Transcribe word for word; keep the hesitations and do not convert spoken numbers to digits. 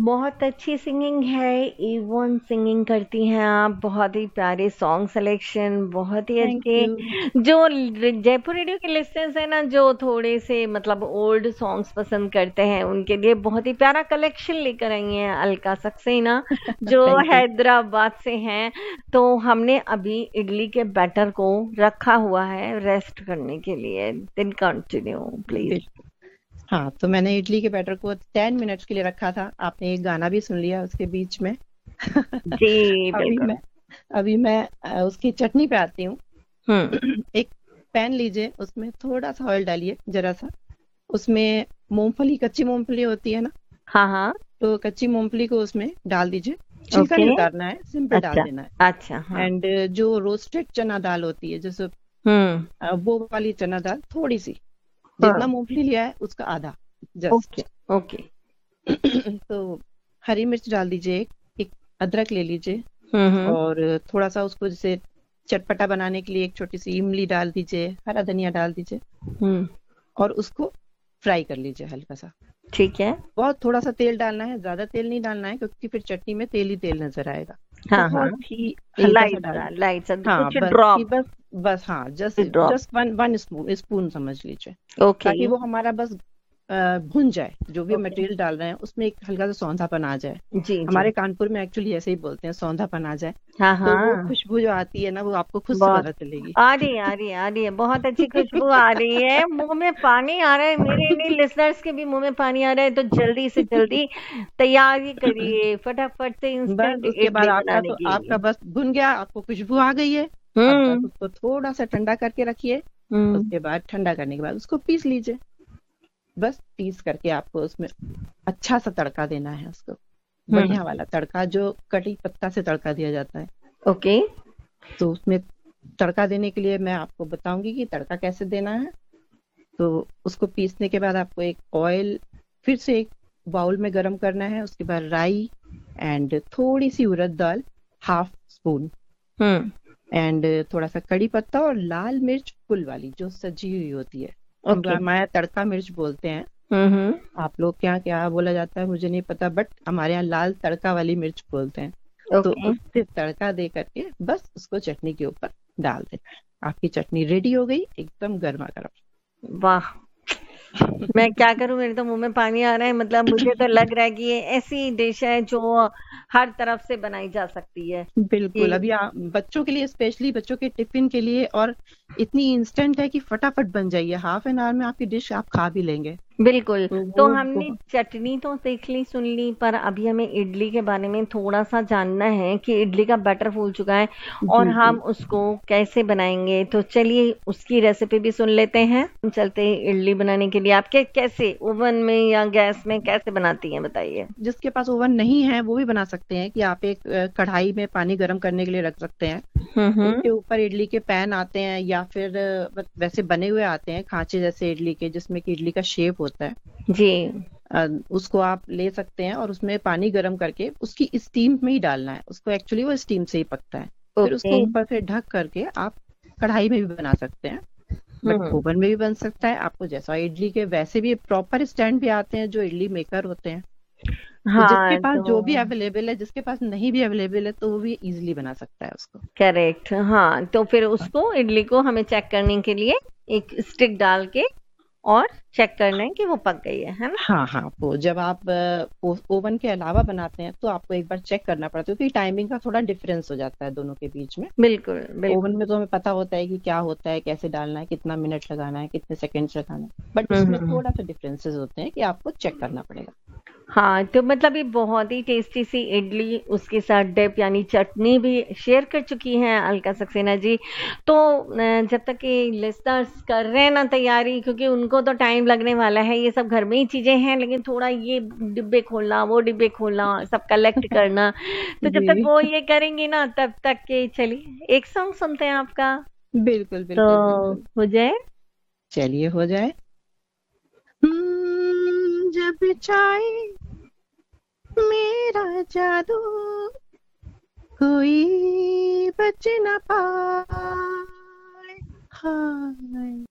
बहुत अच्छी सिंगिंग है, इवन सिंगिंग करती हैं आप, बहुत ही प्यारे सॉन्ग सिलेक्शन, बहुत ही थैंक अच्छे। यू। जो ल- जयपुर रेडियो के लिस्टनर्स हैं ना, जो थोड़े से मतलब ओल्ड सॉन्ग्स पसंद करते हैं, उनके लिए बहुत ही प्यारा कलेक्शन लेकर आई हैं अलका सक्सेना, जो थैंक यू। हैदराबाद से हैं। तो हमने अभी इडली के बैटर को रखा हुआ है रेस्ट करने के लिए। दिन कंटिन्यू प्लीज। बिल्कुल। हाँ, तो मैंने इडली के बैटर को टेन मिनट्स के लिए रखा था। आपने एक गाना भी सुन लिया उसके बीच में। जी अभी बिल्कुल। मैं अभी मैं अ, उसकी चटनी पे आती हूँ। हम्म। एक पैन लीजिए, उसमें थोड़ा सा ऑयल डालिए, जरा सा। उसमें मूंगफली, कच्ची मूंगफली होती है ना, हाँ हाँ। तो कच्ची मूंगफली को उसमें डाल दीजिए। छिलका ओके। नहीं उतारना है, सिंपल डाल अच्छा। देना अच्छा है। हाँ। एंड जो रोस्टेड चना दाल होती है, जैसे हम्म। अ, वो वाली चना दाल थोड़ी सी, जितना हाँ। मूंगफली लिया है उसका आधा, ओके। जस्ट। ओके। तो हरी मिर्च डाल दीजिए, एक, एक अदरक ले लीजिए। हम्म हम्म। और थोड़ा सा उसको जैसे चटपटा बनाने के लिए एक छोटी सी इमली डाल दीजिए, हरा धनिया डाल दीजिए। हम्म। और उसको फ्राई कर लीजिए हल्का सा। ठीक है। बहुत थोड़ा सा तेल डालना है, ज्यादा तेल नहीं डालना है, क्योंकि फिर चटनी में तेल ही तेल नजर आएगा। हाँ हाँ। बहुत ही हल्का सा लाइट सा, डाल। लाइट सा, हाँ, कुछ बस कि ड्रॉप। बस बस हाँ, just drop. Just one one spoon spoon समझ लीजिए। ओके। ताकि वो हमारा बस अ, भुन जाए, जो भी ओके। मटेरियल डाल रहे हैं उसमें एक हल्का सा सौंधापन आ जाए। जी जी। हमारे कानपुर में एक्चुअली ऐसे ही बोलते हैं, सौंधापन आ जाए। हाँ तो वो हाँ। खुशबू जो आती है ना, वो आपको खुद से बहुत। पता चलेगी। आ रही है, आ रही है, आ रही है, बहुत अच्छी खुशबू आ रही है, मुंह में पानी आ रहा है, मेरे नहीं लिसनर्स के भी मुंह में पानी आ रहा है। तो जल्दी से जल्दी तैयारी करिए फटाफट से बस इंस्टेंट उसके बाद इडली आपका बनाने तो के लिए। आपका बस भुन गया, आपको खुशबू आ गई है। अब बस हम्म उसको थोड़ा सा ठंडा करके रखिए। हम्म उसके बाद ठंडा करने के बाद उसको पीस लीजिए। बस पीस करके आपको उसमें अच्छा सा तड़का देना है उसको। हम्म। बढ़िया वाला तड़का, जो कड़ी पत्ता से तड़का दिया जाता है। ओके। तो उसमें तड़का देने के लिए मैं आपको बताऊंगी कि तड़का कैसे देना है। तो उसको पीसने के बाद आपको एक ऑयल फिर से एक बाउल में गरम करना है। उसके बाद राई एंड थोड़ी सी उड़द दाल, हाफ स्पून। हम्म। एंड थोड़ा सा कड़ी पत्ता और लाल मिर्च फुल वाली, जो सजी हुई होती है। हम ओके। हमारे यहाँ तड़का मिर्च बोलते हैं। हम्म हम्म। आप लोग क्या क्या बोला जाता है मुझे नहीं पता, बट हमारे यहाँ लाल तड़का वाली मिर्च बोलते हैं। तो ओके। उससे तड़का दे करके बस उसको चटनी के ऊपर डाल देना है। आपकी चटनी रेडी हो गई, एकदम गर्मा वाह। गर्म। मैं क्या करूं, मेरे तो मुंह में पानी आ रहा है, मतलब मुझे तो लग रहा है कि ये ऐसी डिश है जो हर तरफ से बनाई जा सकती है बिल्कुल। कि। अभी आ, बच्चों के लिए, स्पेशली बच्चों के टिफिन के लिए, और इतनी इंस्टेंट है कि फटाफट बन जाइए, हाफ एन आवर में आपकी डिश आप खा भी लेंगे। बिल्कुल। तो तो वो हमने बहुत। चटनी तो देख ली सुन ली, पर अभी हमें इडली के बारे में थोड़ा सा जानना है कि इडली का बैटर फूल चुका है और जी हम जी। उसको कैसे बनाएंगे। तो चलिए उसकी रेसिपी भी सुन लेते हैं। हम चलते हैं इडली बनाने के लिए। आपके कैसे, ओवन में या गैस में, कैसे बनाती हैं बताइए। जिसके पास ओवन नहीं है वो भी बना सकते हैं, कि आप एक अ, कढ़ाई में पानी गर्म करने के लिए रख सकते हैं। हम्म हम्म। उसके ऊपर इडली के पैन आते हैं, या फिर अ, बस वैसे बने हुए आते हैं खांचे जैसे इडली के, जिसमें कि इडली का शेप होता है। जी। अ, उसको आप ले सकते हैं और उसमें पानी गर्म करके उसकी स्टीम में ही डालना है उसको। एक्चुअली वो स्टीम से ही पकता है। फिर ओके। उसको ऊपर से ढक करके आप कढ़ाई में भी बना सकते हैं, बट हम्म। ओवन में भी बन सकता है। आपको जैसा इडली के, वैसे भी प्रॉपर स्टैंड भी आते हैं जो इडली मेकर होते हैं। तो जिसके हाँ पास तो जो भी अवेलेबल है, जिसके पास नहीं भी अवेलेबल है, तो वो भी इजीली बना सकता है उसको। करेक्ट। हाँ तो फिर उसको, इडली को हमें चेक करने के लिए एक स्टिक डाल के और चेक करना है कि वो पक गई है है ना। हाँ हाँ, वो जब आप ओवन के अलावा बनाते हैं तो आपको एक बार चेक करना पड़ता है, क्योंकि टाइमिंग का थोड़ा डिफरेंस हो जाता है दोनों के बीच में। बिल्कुल ओवन बिल्कुल। में तो हमें पता होता है कि क्या होता है, कैसे डालना है, कितना मिनट लगाना है, कितने सेकंड्स लगाना है। बट हम्म उसमें हम्म, हम्म। थोड़ा सा डिफरेंसेस होते हैं कि आपको चेक करना पड़ेगा। हाँ तो मतलब ये बहुत ही टेस्टी सी इडली, उसके साथ डिप यानी चटनी भी शेयर कर चुकी हैं अलका सक्सेना जी। तो अ, जब तक कि लिसनर्स कर रहे हैं ना तैयारी, क्योंकि उनको तो टाइम लगने वाला है, ये सब घर में ही चीजें हैं, लेकिन थोड़ा ये डिब्बे खोलना, वो डिब्बे खोलना, सब कलेक्ट करना। तो जब तक जी। वो ये करेंगी ना, तब तक के चलिए एक सॉन्ग सुनते हैं आपका। बिल्कुल तो बिल्कुल बिल्कुल। हो जाए। चलिए हो जाए। हम्म, जब चाहे मेरा जादू, कोई बच ना पाए। हाय।